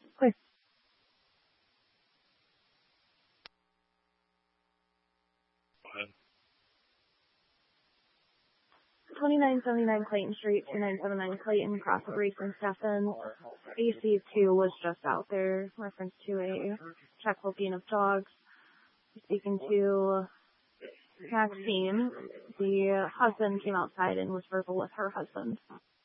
Quick. 2979 Clayton Street, 2979 Clayton, cross of Reese and Stefan. AC2 was just out there, reference to a check well-being of dogs. Speaking to Maxine, the husband came outside and was verbal with her husband.